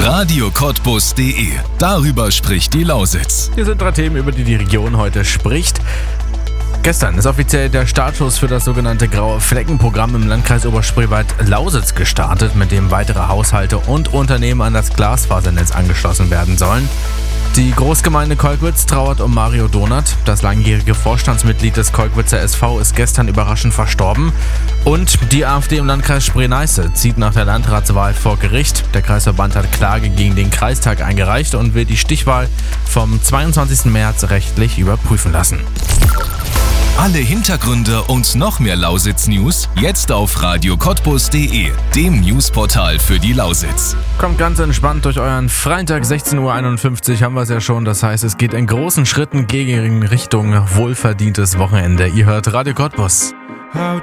radiocottbus.de. Darüber spricht die Lausitz. Hier sind 3 Themen, über die die Region heute spricht. Gestern ist offiziell der Startschuss für das sogenannte Graue Fleckenprogramm im Landkreis Oberspreewald-Lausitz gestartet, mit dem weitere Haushalte und Unternehmen an das Glasfasernetz angeschlossen werden sollen. Die Großgemeinde Kolkwitz trauert um Mario Donath. Das langjährige Vorstandsmitglied des Kolkwitzer SV ist gestern überraschend verstorben. Und die AfD im Landkreis Spree-Neiße zieht nach der Landratswahl vor Gericht. Der Kreisverband hat Klage gegen den Kreistag eingereicht und will die Stichwahl vom 22. März rechtlich überprüfen lassen. Alle Hintergründe und noch mehr Lausitz-News jetzt auf radiocottbus.de, dem Newsportal für die Lausitz. Kommt ganz entspannt durch euren Freitag 16:51 Uhr, haben wir es ja schon. Das heißt, es geht in großen Schritten gegen Richtung wohlverdientes Wochenende. Ihr hört Radio Cottbus. How